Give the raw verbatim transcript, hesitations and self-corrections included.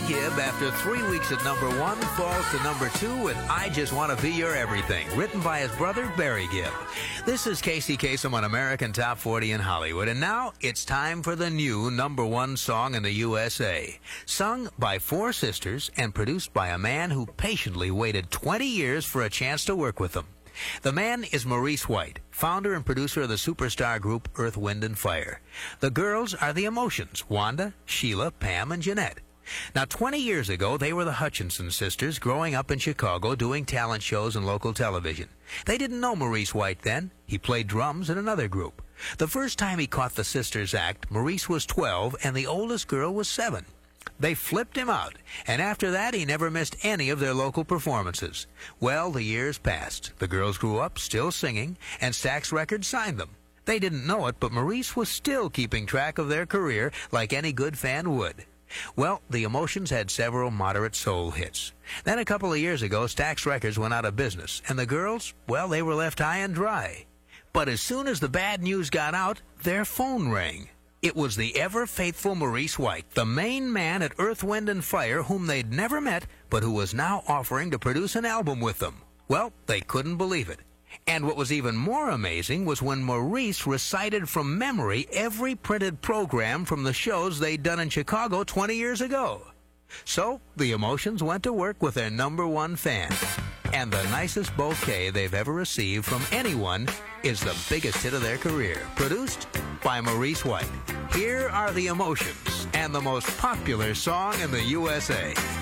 Gibb, after three weeks at number one, falls to number two with I Just Want to Be Your Everything, written by his brother, Barry Gibb. This is Casey Kasem on American Top forty in Hollywood, and now it's time for the new number one song in the U S A. Sung by four sisters and produced by a man who patiently waited twenty years for a chance to work with them. The man is Maurice White, founder and producer of the superstar group Earth, Wind and Fire. The girls are the Emotions, Wanda, Sheila, Pam, and Jeanette. Now, twenty years ago, they were the Hutchinson sisters growing up in Chicago doing talent shows and local television. They didn't know Maurice White then. He played drums in another group. The first time he caught the sisters act, Maurice was twelve and the oldest girl was seven. They flipped him out, and after that he never missed any of their local performances. Well, the years passed. The girls grew up, still singing, and Stax Records signed them. They didn't know it, but Maurice was still keeping track of their career like any good fan would. Well, the Emotions had several moderate soul hits. Then a couple of years ago, Stax Records went out of business, and the girls, well, they were left high and dry. But as soon as the bad news got out, their phone rang. It was the ever-faithful Maurice White, the main man at Earth, Wind and Fire, whom they'd never met, but who was now offering to produce an album with them. Well, they couldn't believe it. And what was even more amazing was when Maurice recited from memory every printed program from the shows they'd done in Chicago twenty years ago. So, the Emotions went to work with their number one fan. And the nicest bouquet they've ever received from anyone is the biggest hit of their career, produced by Maurice White. Here are the Emotions and the most popular song in the U S A.